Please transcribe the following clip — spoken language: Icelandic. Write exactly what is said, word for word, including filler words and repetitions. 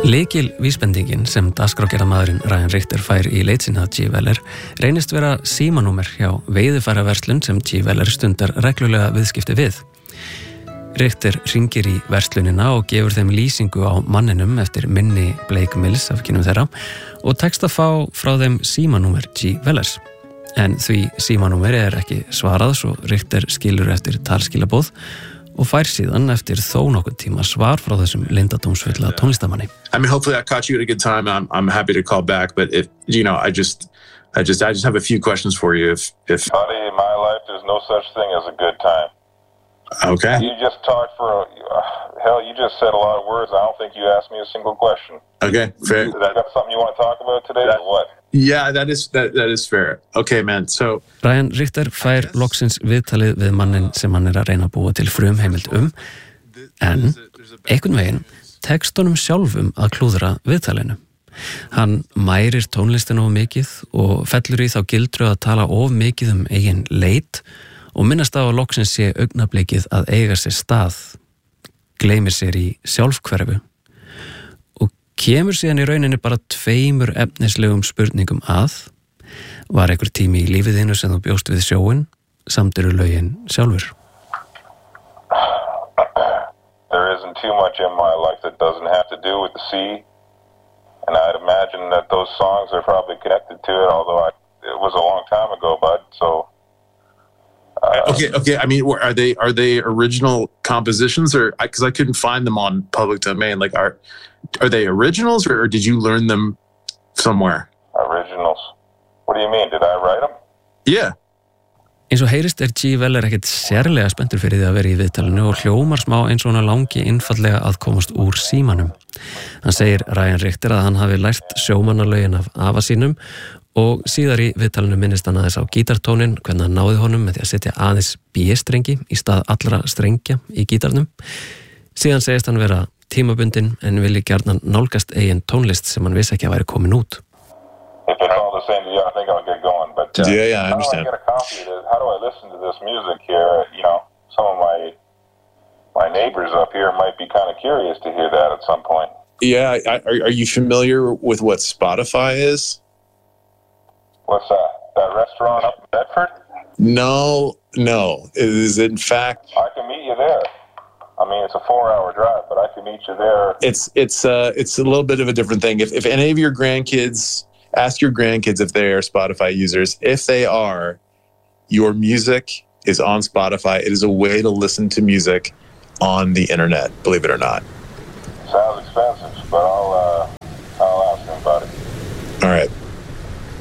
Lykil vísbendingin sem dagskrárgerðarmaðurinn Ryan Richter fær í leit sinni að G. Weller reynist vera símanúmer hjá veiðifæraverslun sem G. Weller stundar reglulega viðskipti við. Richter hringir í verslunina og gefur þeim lýsingu á manninum eftir minni Blake Mills af kynum þeirra og tekst að fá frá þeim símanúmer G. Wellers. En því símanúmer er ekki svarað svo Richter skilur eftir talskilabóð og fær síðan eftir þó nokkurn tíma svar frá þessum leyndardómsfulla tónlistamanni. I mean, hopefully I caught you at a good time. I'm I'm happy to call back, but if you know, I just I just I just have a few questions for you. If if Buddy, in my life, there's no such thing as a good time. Okay. You just talked for a, uh, hell. You just said a lot of words. I don't think you asked me a single question. Okay, fair. Is that something you want to talk about today, or what? Yeah, that is that that is fair. Okay, man. So Ryan Richter fær loksins viðtalið við mannin sem hann er að reyna að búa til frumheimild um, en einhvern veginn tekst honum sjálfum að klúðra viðtalinu. Hann mærir tónlistinu of mikið og fellur í þá gildru að tala of mikið um eigin leit og minnast á að loksins sé augnablikið að eiga sér stað, gleymir sér í sjálfhverfu og kemur síðan í rauninni bara tveimur efnislegum spurningum að: var einhver tími í lífið þínu sem þú bjóst við sjóin, samt eru lögin sjálfur? There isn't too much in my life that doesn't have to do with the sea, and I'd imagine that those songs are probably connected to it, although I, it was a long time ago, bud, so... Uh, okay, okay. I mean, are they are they original compositions, or because I, I couldn't find them on public domain? Like, are are they originals, or, or did you learn them somewhere? Originals. What do you mean? Did I write them? Yeah. Eins og heyrist er G. Weller ekkert sérlega spenntur fyrir því að vera í viðtalinu og hljómar smá eins og hann langi einfallega að komast úr símanum. Hann segir Ryan Richter að hann hafi lært sjómannalögin af afa sínum og síðar í viðtalinu minnist hann aðeins á gítartónin, hvernig hann náði honum með því að setja aðeins B-strengi í stað allra strengja í gítarnum. Síðan segist hann vera tímabundin en vilji gjarnan nálgast eigin tónlist sem hann vissi ekki að væri komin út. If it's all the same to you, I think I'll get going. But uh, yeah, yeah, I understand. How do I get a copy of this? How do I listen to this music here? You know, some of my my neighbors up here might be kind of curious to hear that at some point. Yeah, I, are, are you familiar with what Spotify is? What's that? That restaurant up in Bedford? No, no. It is, in fact... I can meet you there. I mean, it's a four-hour drive, but I can meet you there. It's it's uh it's a little bit of a different thing. If if any of your grandkids, ask your grandkids if they are Spotify users. If they are, your music is on Spotify. It is a way to listen to music on the internet, believe it or not. Sounds expensive, but I'll uh, I'll ask them about it. All right.